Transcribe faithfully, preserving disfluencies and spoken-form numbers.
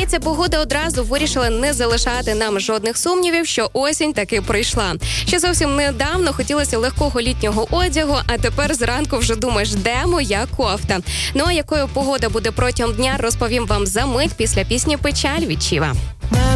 Здається, погода одразу вирішила не залишати нам жодних сумнівів, що осінь таки прийшла. Ще зовсім недавно хотілося легкого літнього одягу, а тепер зранку вже думаєш, де моя кофта. Ну а якою погода буде протягом дня, розповім вам за мить після пісні «Печаль» від Чіва.